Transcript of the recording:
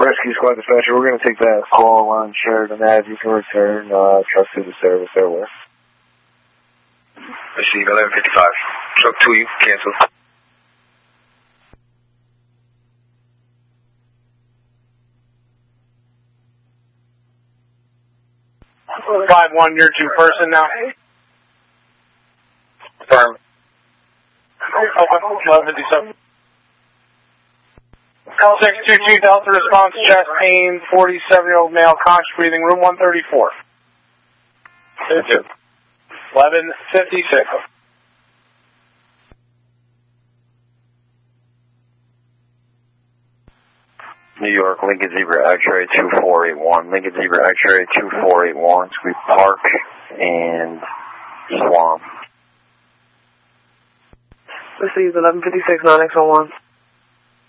Rescue Squad Dispatcher, we're going to take that call on Sheridan Ave. You can return, trust to the service there, where? Receive 1155. Truck to you, cancel. 5-1, you're two-person now. Confirm. 1157. L622 Delta response, chest pain, 47-year-old male, conscious breathing, room 134. 1156. New York, Lincoln Zebra X-ray 2481. Lincoln Zebra X-ray 2481. Sweep Park and Swamp. This is 1156 9X01.